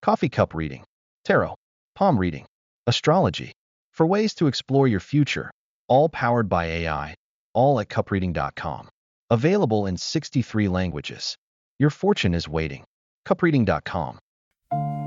coffee cup reading, tarot, palm reading, astrology, for ways to explore your future, all powered by AI, all at cupreading.com. Available in 63 languages. Your fortune is waiting. Cupreading.com.